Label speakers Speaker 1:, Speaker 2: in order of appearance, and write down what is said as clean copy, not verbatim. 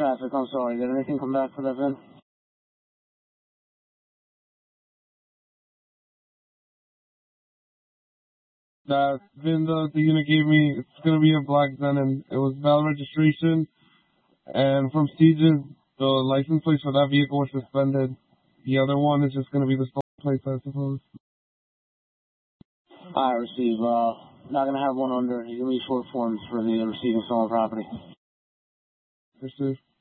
Speaker 1: traffic. I'm sorry. Did anything come back for that VIN?
Speaker 2: That VIN the unit gave me, it's going to be a black Zen, and it was valid registration. And from Stevens, the license plate for that vehicle was suspended. The other one is just going to be the stolen plates, I suppose.
Speaker 1: I receive. Not going to have one under. You give me short forms for the receiving stolen property.
Speaker 2: Receive.